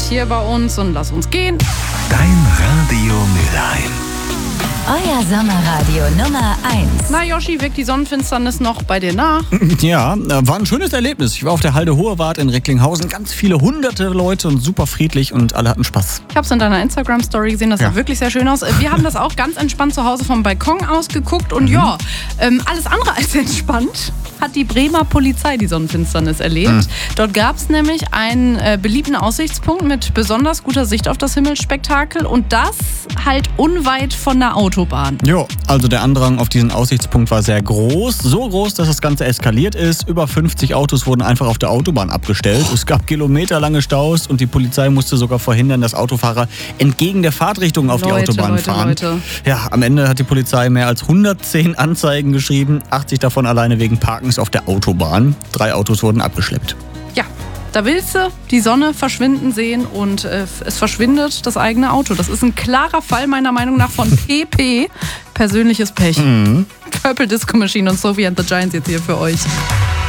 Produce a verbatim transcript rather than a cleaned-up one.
hier bei uns und lass uns gehen. Dein Radio Mülheim. Euer Sommerradio Nummer eins. Na Yoshi, wirkt die Sonnenfinsternis noch bei dir nach? Ja, war ein schönes Erlebnis. Ich war auf der Halde Hohe Wart in Recklinghausen. Ganz viele hunderte Leute und super friedlich und alle hatten Spaß. Ich habe es in deiner Instagram-Story gesehen, das Ja. sah wirklich sehr schön aus. Wir haben das auch ganz entspannt zu Hause vom Balkon aus geguckt und mhm. ja, ähm, alles andere als entspannt hat die Bremer Polizei die Sonnenfinsternis erlebt. Mhm. Dort gab es nämlich einen äh, beliebten Aussichtspunkt mit besonders guter Sicht auf das Himmelsspektakel und das halt unweit von der Autobahn. Jo, also der Andrang auf diesen Aussichtspunkt war sehr groß. So groß, dass das Ganze eskaliert ist. Über fünfzig Autos wurden einfach auf der Autobahn abgestellt. Es gab kilometerlange Staus und die Polizei musste sogar verhindern, dass Autofahrer entgegen der Fahrtrichtung auf Leute, die Autobahn Leute, fahren. Leute. Ja, am Ende hat die Polizei mehr als hundertzehn Anzeigen geschrieben, achtzig davon alleine wegen Parkens auf der Autobahn. Drei Autos wurden abgeschleppt. Ja, da willst du die Sonne verschwinden sehen und äh, es verschwindet das eigene Auto. Das ist ein klarer Fall meiner Meinung nach von P P. Persönliches Pech. Mhm. Purple Disco Machine und Sophie and the Giants jetzt hier für euch.